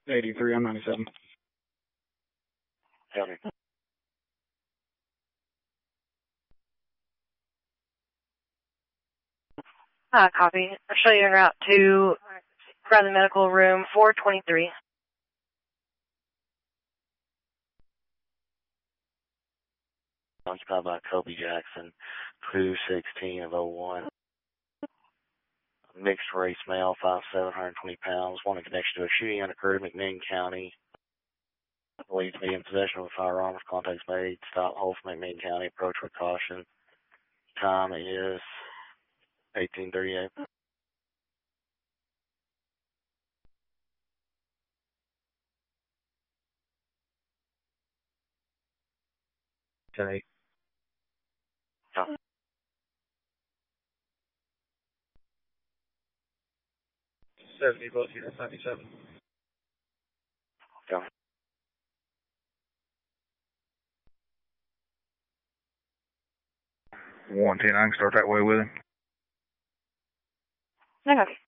83 on 97. Copy. Copy. I'll show you en route to Bradley Medical Room 423. Occupied by Kobe Jackson, crew 16 of 01. Mixed race male, 5'7", 120 pounds. Wanted connection to a shooting occurred in McMinn County. Believed to be in possession of a firearm. With contacts made. Stop, hold from McMinn County. Approach with caution. Time is 18:38. Okay. 70 plus here, 97. Go. 110, I can start that way with him. Okay.